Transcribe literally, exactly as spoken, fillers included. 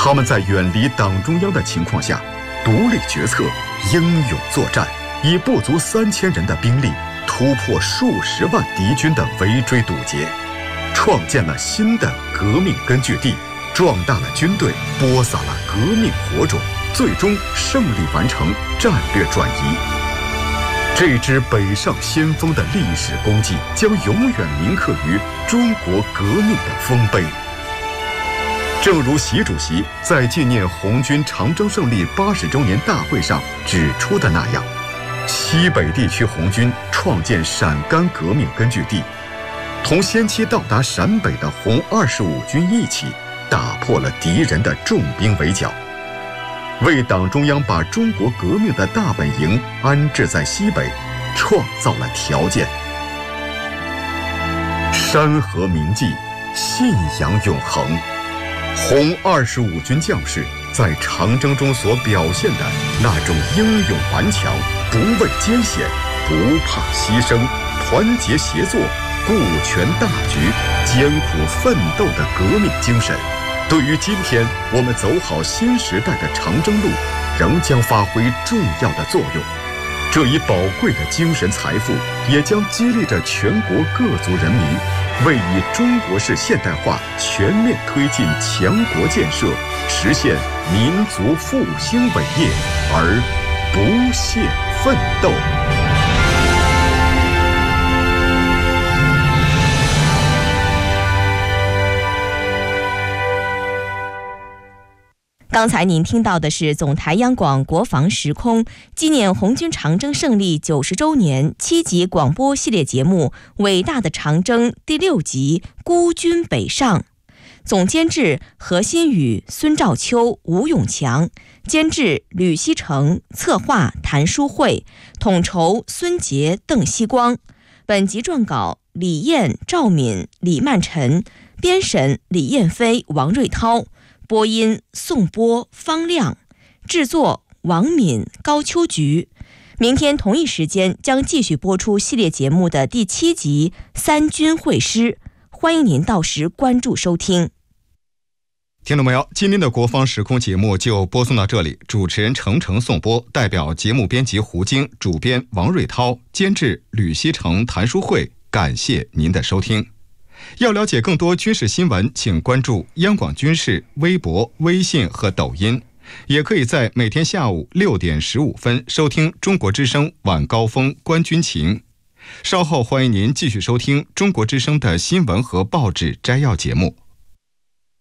他们在远离党中央的情况下，独立决策，英勇作战，以不足三千人的兵力突破数十万敌军的围追堵截，创建了新的革命根据地，壮大了军队，播撒了革命火种，最终胜利完成战略转移。这支北上先锋的历史功绩将永远铭刻于中国革命的丰碑。正如习主席在纪念红军长征胜利八十周年大会上指出的那样，西北地区红军创建陕甘革命根据地，同先期到达陕北的红二十五军一起，打破了敌人的重兵围剿，为党中央把中国革命的大本营安置在西北创造了条件。山河铭记，信仰永恒。红二十五军将士在长征中所表现的那种英勇顽强、不畏艰险、不怕牺牲、团结协作、顾全大局、艰苦奋斗的革命精神，对于今天我们走好新时代的长征路，仍将发挥重要的作用。这一宝贵的精神财富，也将激励着全国各族人民，为以中国式现代化全面推进强国建设，实现民族复兴伟业而不懈奋斗。 刚才您听到的是总台央广国防时空纪念红军长征胜利九十周年七集广播系列节目《伟大的长征》第六集《孤军北上》，总监制何新宇、孙兆秋、吴永强，监制吕希成，策划谭书慧，统筹孙杰、邓希光。本集撰稿李燕、赵敏、李曼晨，编审李燕飞、王瑞涛。播音宋波、方亮，制作王敏、高秋菊。明天同一时间将继续播出系列节目的第七集《三军会师》，欢迎您到时关注收听。 听众朋友，今天的国防时空节目就播送到这里，主持人程程颂播，代表节目编辑胡晶，主编王瑞涛，监制吕希成、谭书慧，感谢您的收听。要了解更多军事新闻，请关注央广军事微博、微信和抖音，也可以在每天下午六点十五分收听中国之声晚高峰观军情。稍后欢迎您继续收听中国之声的新闻和报纸摘要节目。